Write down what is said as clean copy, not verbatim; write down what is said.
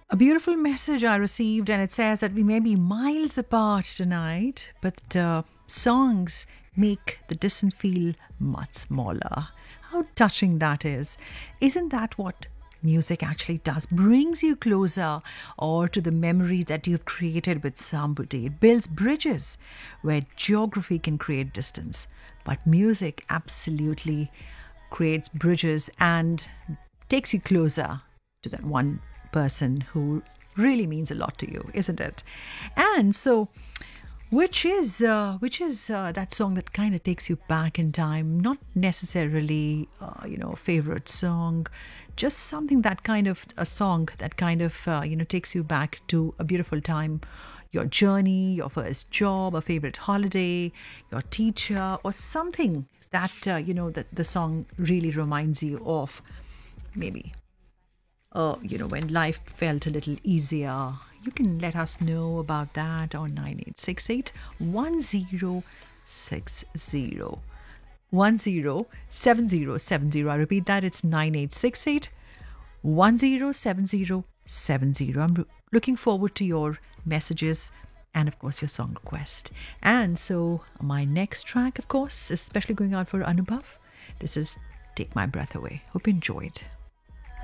A beautiful message I received, and it says that we may be miles apart tonight, but songs make the distance feel much smaller. How touching that is. Isn't that what music actually does? Brings you closer or to the memory that you've created with somebody. It builds bridges where geography can create distance, but music absolutely creates bridges and takes you closer to that one person who really means a lot to you, isn't it? And so, which is that song that kind of takes you back in time? Not necessarily, a favorite song, just something that kind of a song that kind of takes you back to a beautiful time. Your journey, your first job, a favorite holiday, your teacher, or something that that the song really reminds you of. Maybe when life felt a little easier. You can let us know about that on 9868 1060 107070. I repeat that, it's 9868 107070. I'm looking forward to your messages and, of course, your song request. And so, my next track, of course, is especially going out for Anubhav. This is Take My Breath Away. Hope you enjoy it.